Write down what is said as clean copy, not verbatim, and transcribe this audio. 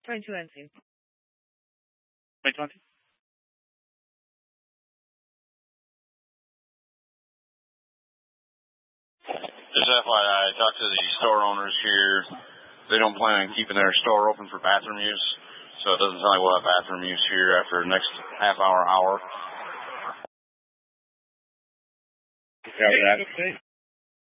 22 NC. 2020. Just FYI, I talked to the store owners here. They don't plan on keeping their store open for bathroom use, so it doesn't sound like we'll have bathroom use here after the next half hour. Yeah, that.